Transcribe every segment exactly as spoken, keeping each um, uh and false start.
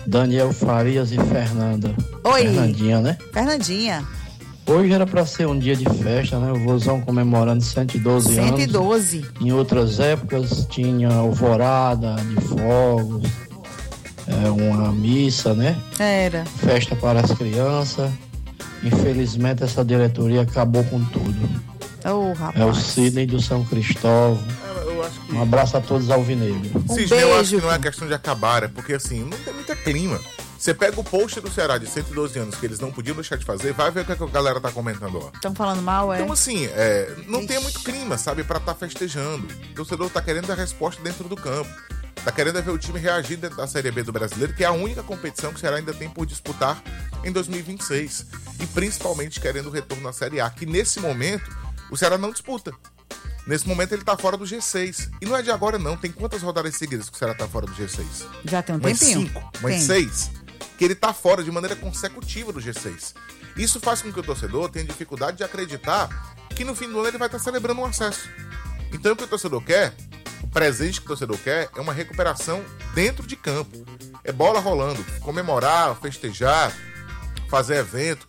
Daniel Farias e Fernanda. Oi. Fernandinha, né? Fernandinha. Hoje era para ser um dia de festa, né? O Vozão comemorando cento e doze anos. cento e doze. Em outras épocas tinha alvorada de fogos, é, uma missa, né? Era. Festa para as crianças. Infelizmente essa diretoria acabou com tudo. Oh, rapaz. É o Sidney do São Cristóvão. Eu acho que... Um abraço a todos alvinegros. Um Cisne, eu acho beijo. que não é questão de acabar, é porque assim, não tem muita clima. Você pega o post do Ceará de cento e doze anos que eles não podiam deixar de fazer, vai ver o que a galera tá comentando lá. Estão falando mal, é? Então assim, é, não Ixi. tem muito clima, sabe, pra tá festejando. O torcedor tá querendo a resposta dentro do campo. Tá querendo ver o time reagir dentro da Série B do Brasileiro, que é a única competição que o Ceará ainda tem por disputar em dois mil e vinte e seis. E principalmente querendo o retorno na Série A, que nesse momento o Ceará não disputa. Nesse momento ele tá fora do G seis. E não é de agora não, tem quantas rodadas seguidas que o Ceará tá fora do G seis? Já tem um Umas tempinho. cinco, umas Tem. seis. Que ele tá fora de maneira consecutiva do G seis. Isso faz com que o torcedor tenha dificuldade de acreditar que no fim do ano ele vai estar celebrando um acesso. Então o que o torcedor quer, o presente que o torcedor quer, é uma recuperação dentro de campo. É bola rolando, comemorar, festejar, fazer evento.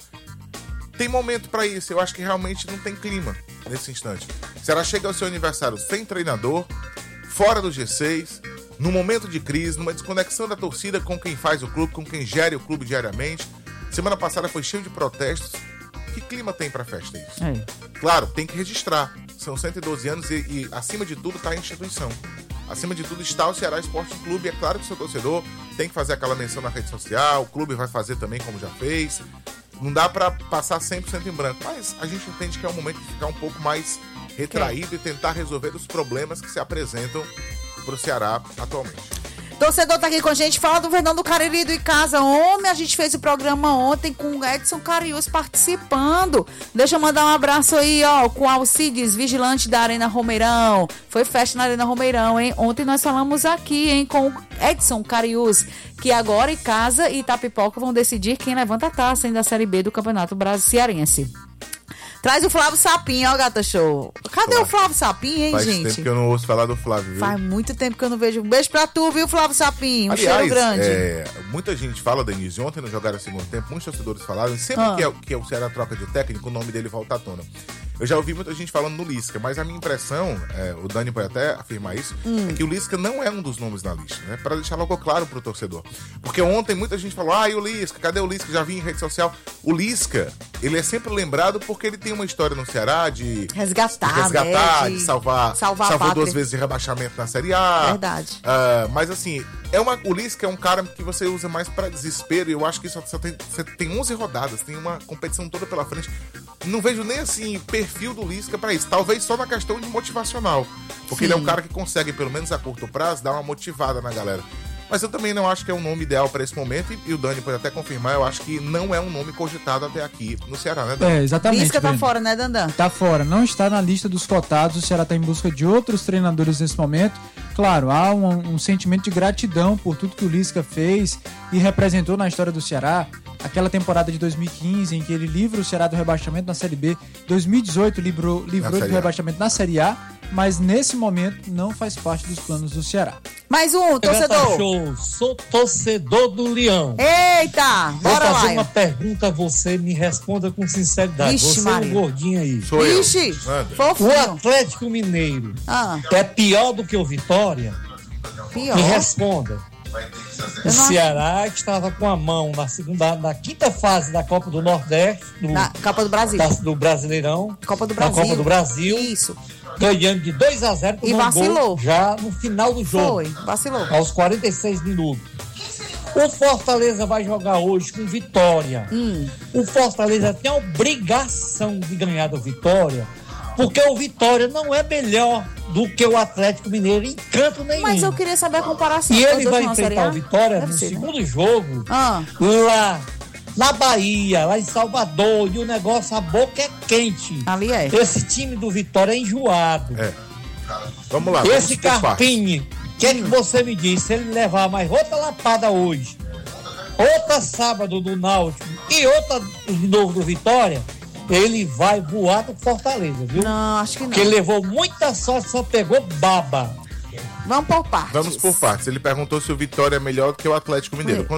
Tem momento pra isso, eu acho que realmente não tem clima nesse instante. O Ceará chega ao seu aniversário sem treinador, fora do G seis, num momento de crise, numa desconexão da torcida com quem faz o clube, com quem gere o clube diariamente. Semana passada foi cheio de protestos. Que clima tem pra festa isso? É. Claro, tem que registrar. São cento e doze anos e, e acima de tudo está a instituição. Acima de tudo está o Ceará Esporte Clube. É claro que o seu torcedor tem que fazer aquela menção na rede social, o clube vai fazer também como já fez. Não dá pra passar cem por cento em branco, mas a gente entende que é um momento de ficar um pouco mais retraído e tentar resolver os problemas que se apresentam pro Ceará atualmente. Torcedor tá aqui com a gente, fala do Fernando Cariri do Icasa. Homem, a gente fez o programa ontem com o Edson Carius participando. Deixa eu mandar um abraço aí, ó, com o Alcides, vigilante da Arena Romeirão. Foi festa na Arena Romeirão, hein? Ontem nós falamos aqui, hein, com o Edson Carius, que agora Icasa e Itapipoca vão decidir quem levanta a taça, hein, da Série B do Campeonato Brasileiro Cearense. Traz o Flávio Sapinho, ó, Gata Show. Cadê o Flávio Sapinho, hein, Faz gente? tempo que eu não ouço falar do Flávio, viu? Faz muito tempo que eu não vejo. Um beijo pra tu, viu, Flávio Sapinho? Um Aliás, cheiro grande. é, muita gente fala, Denise, ontem no Jogaram o Segundo Tempo, muitos torcedores falaram, e sempre Ah. que, é, que é o Ceará troca de técnico, o nome dele volta à tona. Eu já ouvi muita gente falando no Lisca, mas a minha impressão, é, o Dani pode até afirmar isso, Hum. é que o Lisca não é um dos nomes na lista, né? Pra deixar logo claro pro torcedor. Porque ontem muita gente falou, ah, e o Lisca? Cadê o Lisca? Já vi em rede social. O Lisca, ele é sempre lembrado porque ele tem uma história no Ceará de Resgatar, de, resgatar, né? de salvar, salvar a salvou pátria. duas vezes de rebaixamento na Série A. Verdade. Ah, mas assim, é uma, o Lisca é um cara que você usa mais pra desespero, e eu acho que só, só tem, você tem onze rodadas, tem uma competição toda pela frente. Não vejo nem assim perfil do Lisca pra isso, talvez só na questão de motivacional, porque Sim. ele é um cara que consegue, pelo menos a curto prazo, dar uma motivada na galera. Mas eu também não acho que é um nome ideal pra esse momento, e, e o Dani pode até confirmar, eu acho que não é um nome cogitado até aqui no Ceará, né, Dani? É, exatamente. Lisca tá Breno. fora, né, Dandan? Tá fora, não está na lista dos cotados. O Ceará está em busca de outros treinadores nesse momento. Claro, há um, um sentimento de gratidão por tudo que o Lisca fez e representou na história do Ceará. Aquela temporada de dois mil e quinze, em que ele livra o Ceará do rebaixamento na Série B. dois mil e dezoito livrou, livrou do rebaixamento na Série A, mas nesse momento não faz parte dos planos do Ceará. Mais um, torcedor. Show, sou torcedor do Leão. Eita, Vou bora fazer lá. uma pergunta a você, me responda com sinceridade. Ixi, você Maria. é um gordinho aí. Sou eu. Ixi, Manda. O fofinho. Atlético Mineiro Ah, é pior do que o Vitória? pior. Me responda. O Eu não Ceará estava com a mão na segunda, na quinta fase da Copa do Nordeste, do, Na Copa do Brasil. da- do Brasileirão, Copa do na Brasil. Copa do Brasil, Isso. ganhando de dois a zero, E tomou um vacilou. gol já no final do jogo, Foi, vacilou. aos quarenta e seis minutos. O Fortaleza vai jogar hoje com Vitória. Hum. O Fortaleza tem a obrigação de ganhar do Vitória, porque o Vitória não é melhor do que o Atlético Mineiro em canto nenhum. Mas eu queria saber a comparação. E dos ele dois vai na Série enfrentar A? o Vitória Deve no ser, né? segundo jogo, Ah, lá na Bahia, lá em Salvador, e o negócio, a boca é quente. ali é. Esse time do Vitória é enjoado. É. Vamos lá, Esse vamos por partes. Carpini, o que é que você me diz? Se ele levar mais outra lapada hoje, outra sábado do Náutico e outra de novo do Vitória, ele vai voar do Fortaleza, viu? Não, acho que não. Porque ele levou muita sorte, só pegou baba. Vamos por partes. Vamos por partes. Ele perguntou se o Vitória é melhor do que o Atlético Mineiro. Foi.